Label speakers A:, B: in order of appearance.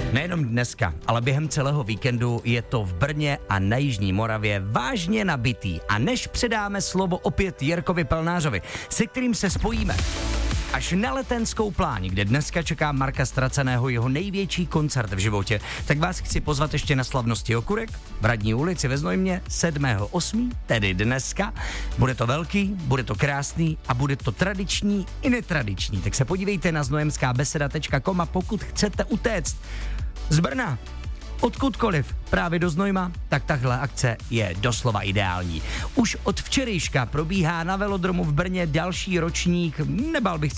A: Nejenom dneska, ale během celého víkendu je to v Brně a na Jižní Moravě vážně nabitý. A než předáme slovo opět Jirkovi Pelnářovi, se kterým se spojíme až na Letenskou pláň, kde dneska čeká Marka Ztraceného jeho největší koncert v životě, tak vás chci pozvat ještě na slavnosti Okurek v Radní ulici ve Znojmě 7.8., tedy dneska. Bude to velký, bude to krásný a bude to tradiční i netradiční. Tak se podívejte na znojemskabeseda.com a pokud chcete utéct z Brna, odkudkoliv, právě do Znojma, tak tahle akce je doslova ideální. Už od včerejška probíhá na velodromu v Brně další ročník, nebál bych